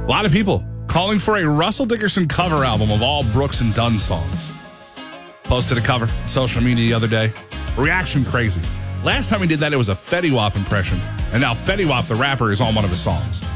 A lot of people calling for a Russell Dickerson cover album of all Brooks and Dunn songs. Posted a cover on social media the other day. Reaction crazy. Last time he did that, it was a Fetty Wap impression. And now Fetty Wap, the rapper, is on one of his songs.